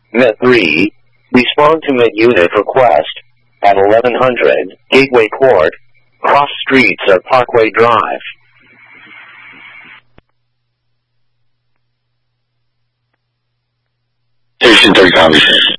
Net 3. Respond to mid-unit request at 1100 Gateway Court, cross streets of Parkway Drive. Station 30 Comedy.